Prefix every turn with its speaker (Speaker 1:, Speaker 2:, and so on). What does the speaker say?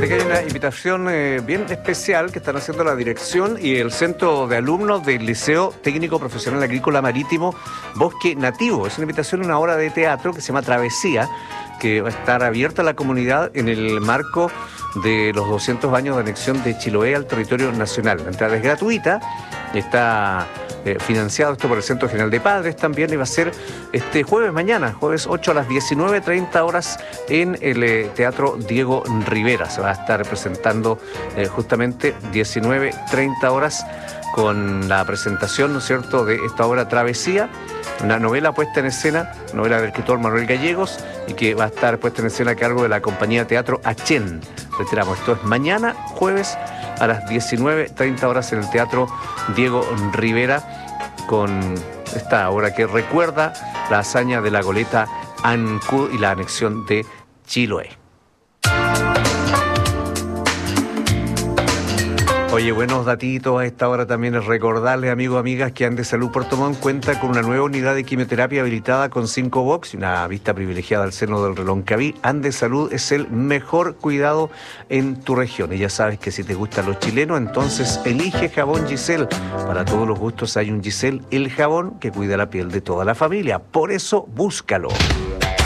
Speaker 1: Fíjate que hay una invitación bien especial que están haciendo la dirección y el centro de alumnos del Liceo Técnico Profesional Agrícola Marítimo Bosque Nativo. Es una invitación a una obra de teatro que se llama Travesía, que va a estar abierta a la comunidad en el marco de los 200 años de anexión de Chiloé al territorio nacional. La entrada es gratuita, está financiado esto por el Centro General de Padres también, y va a ser este jueves 8 a las 19:30 horas en el Teatro Diego Rivera. Se va a estar presentando justamente 19:30 horas con la presentación, ¿no es cierto?, de esta obra Travesía, una novela puesta en escena, novela del escritor Manuel Gallegos, y que va a estar puesta en escena a cargo de la compañía Teatro Achén. Reiteramos, esto es mañana, jueves, a las 19:30 horas en el Teatro Diego Rivera, con esta obra que recuerda la hazaña de la goleta Ancud y la anexión de Chiloé. Oye, buenos datitos a esta hora también es recordarles, amigos, amigas, que Andes Salud Puerto Montt cuenta con una nueva unidad de quimioterapia habilitada con 5 box y una vista privilegiada al seno del Reloncaví. Andes Salud es el mejor cuidado en tu región. Y ya sabes que si te gustan los chilenos, entonces elige jabón Giselle. Para todos los gustos hay un Giselle, el jabón que cuida la piel de toda la familia. Por eso, búscalo.